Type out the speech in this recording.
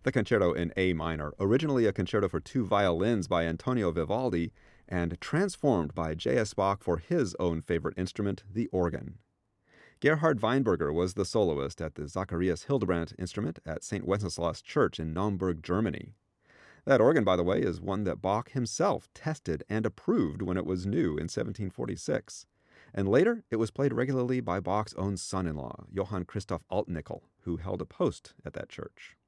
The Concerto in A minor, originally a concerto for two violins by Antonio Vivaldi, and transformed by J.S. Bach for his own favorite instrument, the organ. Gerhard Weinberger was the soloist at the Zacharias Hildebrandt instrument at St. Wenceslas Church in Naumburg, Germany. That organ, by the way, is one that Bach himself tested and approved when it was new in 1746. And later, it was played regularly by Bach's own son-in-law, Johann Christoph Altnickel, who held a post at that church.